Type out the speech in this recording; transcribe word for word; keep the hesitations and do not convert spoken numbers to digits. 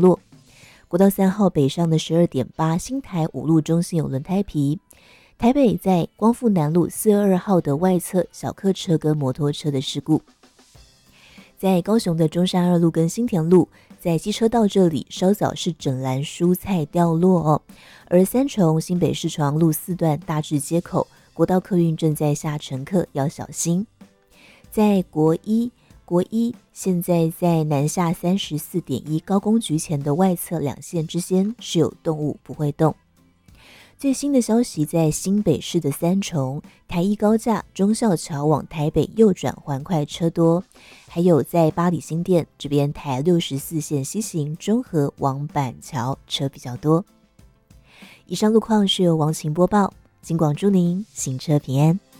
落。国道三号北上的 十二点八 新台五路中心有轮胎皮。台北在光复南路四二二号的外侧小客车跟摩托车的事故。在高雄的中山二路跟新田路，在机车道这里稍早是整篮蔬菜掉落哦。而三重新北市长路四段大智街口，国道客运正在下乘客要小心。在国一国一现在在南下 三十四点一 高工局前的外侧两线之间是有动物不会动。最新的消息，在新北市的三重台一高架忠孝桥往台北右转环快车多，还有在八里新店这边台六十四线西行中和往板桥车比较多。以上路况是由王晴播报，金广祝您行车平安。